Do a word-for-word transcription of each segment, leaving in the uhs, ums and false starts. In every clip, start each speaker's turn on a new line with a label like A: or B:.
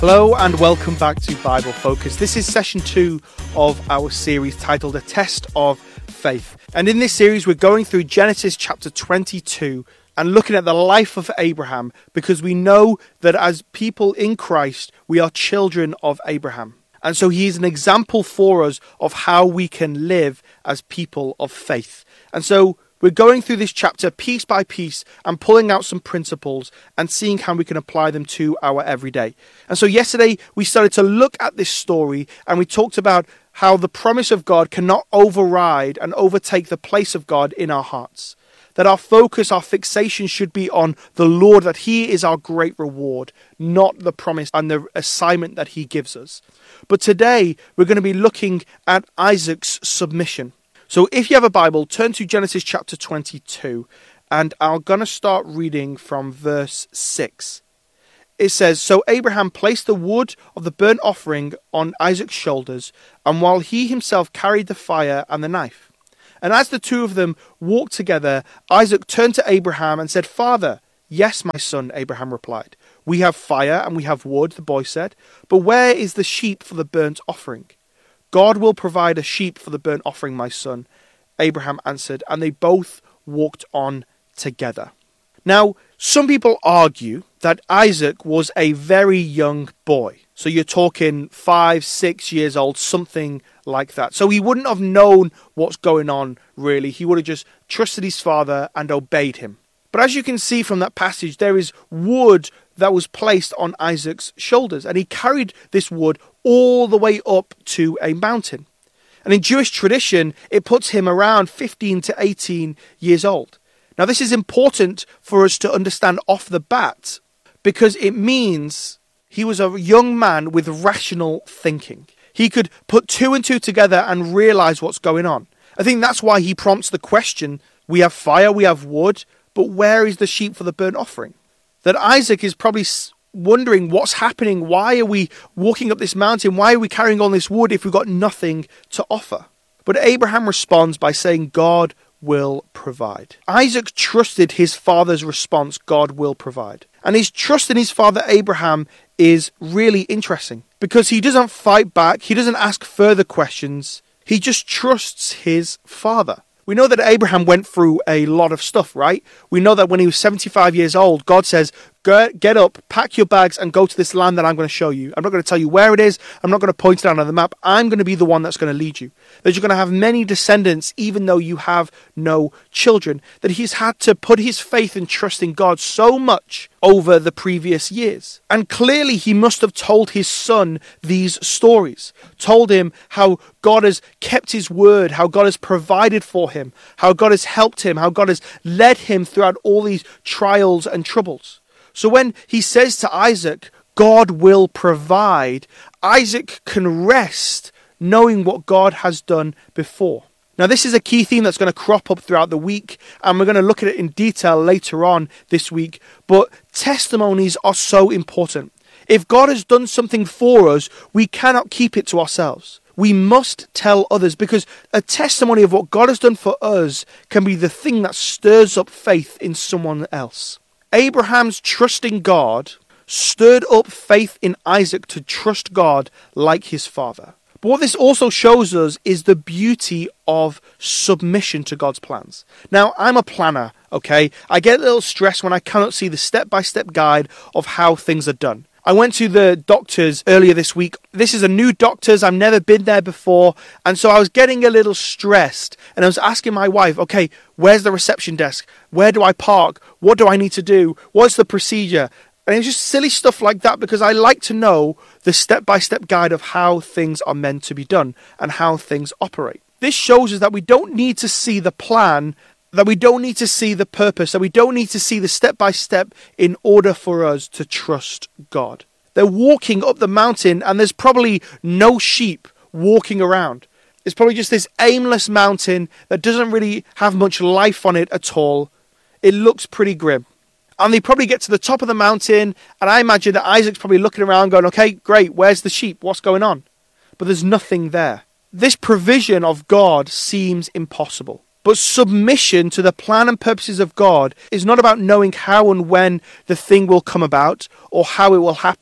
A: Hello and welcome back to Bible Focus. This is session two of our series titled A Test of Faith. And in this series we're going through Genesis chapter twenty-two and looking at the life of Abraham, because we know that as people in Christ we are children of Abraham. And so he is an example for us of how we can live as people of faith. And so we're going through this chapter piece by piece and pulling out some principles and seeing how we can apply them to our everyday. And so yesterday we started to look at this story and we talked about how the promise of God cannot override and overtake the place of God in our hearts. That our focus, our fixation should be on the Lord, that he is our great reward, not the promise and the assignment that he gives us. But today we're going to be looking at Isaac's submission. So if you have a Bible, turn to Genesis chapter twenty-two, and I'm going to start reading from verse six. It says, "So Abraham placed the wood of the burnt offering on Isaac's shoulders, and while he himself carried the fire and the knife. And as the two of them walked together, Isaac turned to Abraham and said, 'Father.' 'Yes, my son,' Abraham replied. 'We have fire and we have wood,' the boy said, 'but where is the sheep for the burnt offering?' 'God will provide a sheep for the burnt offering, my son,' Abraham answered, and they both walked on together." Now, some people argue that Isaac was a very young boy. So you're talking five, six years old, something like that. So he wouldn't have known what's going on, really. He would have just trusted his father and obeyed him. But as you can see from that passage, there is wood that was placed on Isaac's shoulders, and he carried this wood all the way up to a mountain. And in Jewish tradition, it puts him around fifteen to eighteen years old. Now, this is important for us to understand off the bat, because it means he was a young man with rational thinking. He could put two and two together and realize what's going on. I think that's why he prompts the question, we have fire, we have wood, but where is the sheep for the burnt offering? That Isaac is probably wondering what's happening. Why are we walking up this mountain? Why are we carrying all this wood if we've got nothing to offer? But Abraham responds by saying, God will provide. Isaac trusted his father's response, God will provide. And his trust in his father Abraham is really interesting, because he doesn't fight back. He doesn't ask further questions. He just trusts his father. We know that Abraham went through a lot of stuff, right? We know that when he was seventy-five years old, God says, get up, pack your bags and go to this land that I'm going to show you. I'm not going to tell you where it is. I'm not going to point it out on the map. I'm going to be the one that's going to lead you. That you're going to have many descendants even though you have no children. That he's had to put his faith and trust in God so much over the previous years. And clearly he must have told his son these stories. Told him how God has kept his word, how God has provided for him, how God has helped him, how God has led him throughout all these trials and troubles. So when he says to Isaac, God will provide, Isaac can rest knowing what God has done before. Now, this is a key theme that's going to crop up throughout the week, and we're going to look at it in detail later on this week. But testimonies are so important. If God has done something for us, we cannot keep it to ourselves. We must tell others, because a testimony of what God has done for us can be the thing that stirs up faith in someone else. Abraham's trusting God stirred up faith in Isaac to trust God like his father. But what this also shows us is the beauty of submission to God's plans. Now, I'm a planner, okay? I get a little stressed when I cannot see the step-by-step guide of how things are done. I went to the doctor's earlier this week. This is a new doctor's. I've never been there before. And so I was getting a little stressed. And I was asking my wife, okay, where's the reception desk? Where do I park? What do I need to do? What's the procedure? And it was just silly stuff like that, because I like to know the step-by-step guide of how things are meant to be done and how things operate. This shows us that we don't need to see the plan, that we don't need to see the purpose, that we don't need to see the step-by-step in order for us to trust God. They're walking up the mountain and there's probably no sheep walking around. It's probably just this aimless mountain that doesn't really have much life on it at all. It looks pretty grim. And they probably get to the top of the mountain, and I imagine that Isaac's probably looking around going, okay, great, where's the sheep? What's going on? But there's nothing there. This provision of God seems impossible. But submission to the plan and purposes of God is not about knowing how and when the thing will come about or how it will happen,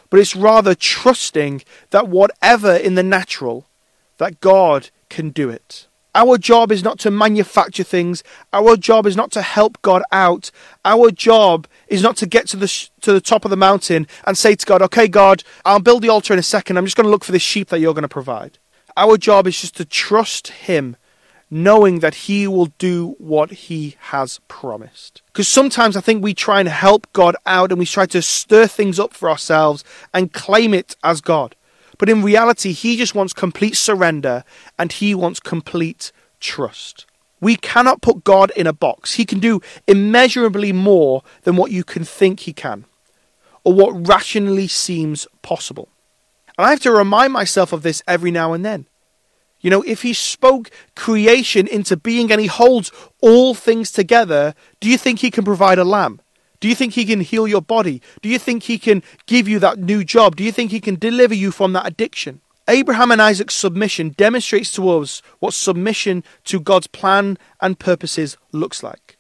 A: but it's rather trusting that whatever in the natural, that God can do it. Our job is not to manufacture things. Our job is not to help God out. Our job is not to get to the sh- to the top of the mountain and say to God, okay, God, I'll build the altar in a second. I'm just going to look for this sheep that you're going to provide. Our job is just to trust him, knowing that he will do what he has promised. Because sometimes I think we try and help God out and we try to stir things up for ourselves and claim it as God. But in reality, he just wants complete surrender and he wants complete trust. We cannot put God in a box. He can do immeasurably more than what you can think he can, or what rationally seems possible. And I have to remind myself of this every now and then. You know, if he spoke creation into being and he holds all things together, do you think he can provide a lamb? Do you think he can heal your body? Do you think he can give you that new job? Do you think he can deliver you from that addiction? Abraham and Isaac's submission demonstrates to us what submission to God's plan and purposes looks like.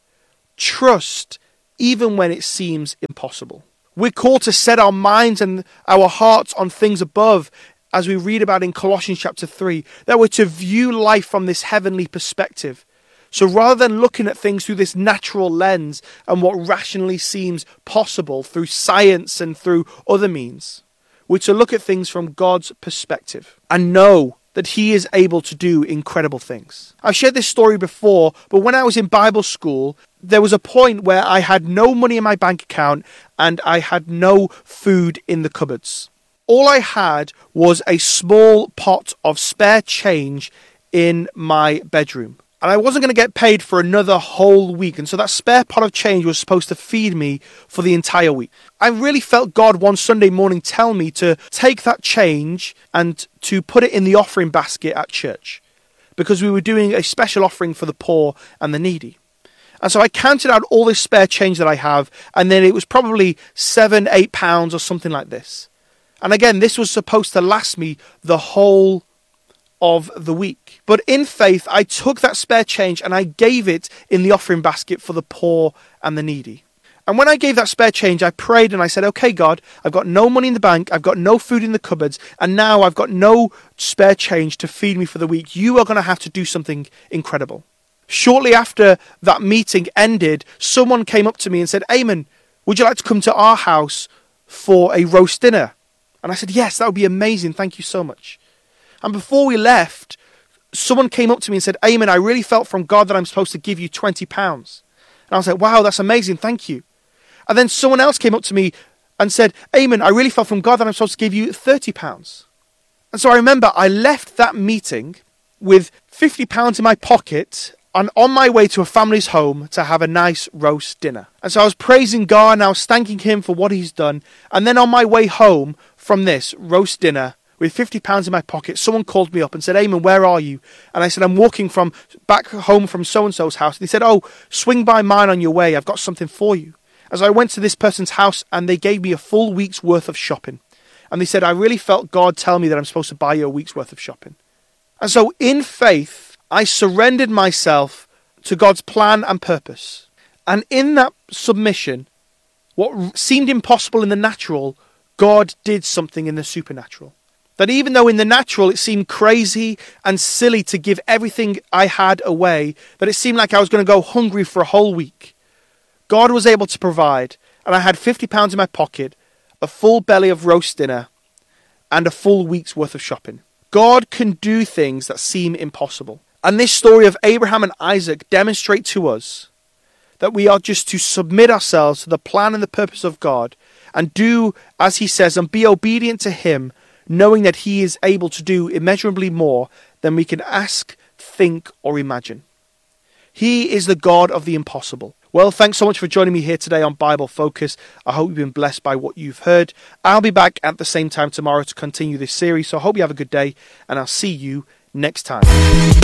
A: Trust, even when it seems impossible. We're called to set our minds and our hearts on things above, as we read about in Colossians chapter three, that we're to view life from this heavenly perspective. So rather than looking at things through this natural lens and what rationally seems possible through science and through other means, we're to look at things from God's perspective and know that he is able to do incredible things. I've shared this story before, but when I was in Bible school, there was a point where I had no money in my bank account and I had no food in the cupboards. All I had was a small pot of spare change in my bedroom. And I wasn't going to get paid for another whole week. And so that spare pot of change was supposed to feed me for the entire week. I really felt God one Sunday morning tell me to take that change and to put it in the offering basket at church, because we were doing a special offering for the poor and the needy. And so I counted out all this spare change that I have, and then it was probably seven, eight pounds or something like this. And again, this was supposed to last me the whole of the week. But in faith, I took that spare change and I gave it in the offering basket for the poor and the needy. And when I gave that spare change, I prayed and I said, okay, God, I've got no money in the bank, I've got no food in the cupboards, and now I've got no spare change to feed me for the week. You are going to have to do something incredible. Shortly after that meeting ended, someone came up to me and said, Eamon, would you like to come to our house for a roast dinner? And I said, yes, that would be amazing. Thank you so much. And before we left, someone came up to me and said, Eamon, I really felt from God that I'm supposed to give you twenty pounds. And I was like, wow, that's amazing. Thank you. And then someone else came up to me and said, Eamon, I really felt from God that I'm supposed to give you thirty pounds. And so I remember I left that meeting with fifty pounds in my pocket and on my way to a family's home to have a nice roast dinner. And so I was praising God and I was thanking him for what he's done. And then on my way home from this roast dinner, with fifty pounds in my pocket, someone called me up and said, Eamon, where are you? And I said, I'm walking from back home from so-and-so's house. And he said, oh, swing by mine on your way. I've got something for you. As I went to this person's house and they gave me a full week's worth of shopping. And they said, I really felt God tell me that I'm supposed to buy you a week's worth of shopping. And so in faith, I surrendered myself to God's plan and purpose. And in that submission, what seemed impossible in the natural, God did something in the supernatural. That even though in the natural it seemed crazy and silly to give everything I had away, that it seemed like I was going to go hungry for a whole week, God was able to provide, and I had fifty pounds in my pocket, a full belly of roast dinner, and a full week's worth of shopping. God can do things that seem impossible. And this story of Abraham and Isaac demonstrate to us that we are just to submit ourselves to the plan and the purpose of God and do as he says and be obedient to him, knowing that he is able to do immeasurably more than we can ask, think, or imagine. He is the God of the impossible. Well, thanks so much for joining me here today on Bible Focus. I hope you've been blessed by what you've heard. I'll be back at the same time tomorrow to continue this series, so I hope you have a good day, and I'll see you next time.